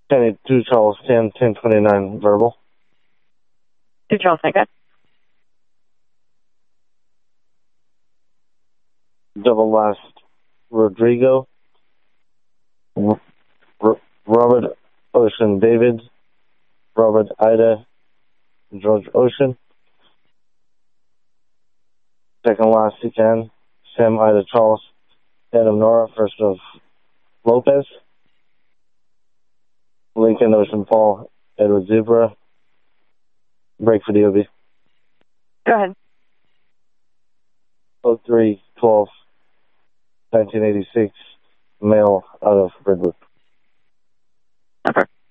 1082 Charles 10, 1029 verbal. 2 Charles, okay. Double last Rodrigo. Robert Ocean David. Robert Ida George Ocean. Second last Sican. Sam Ida Charles. Adam Nora, first of Lopez. Lincoln Ocean Paul Edward Zebra. Break for DOB. Go ahead. 03-12, 1986, male out of Redwood. Okay.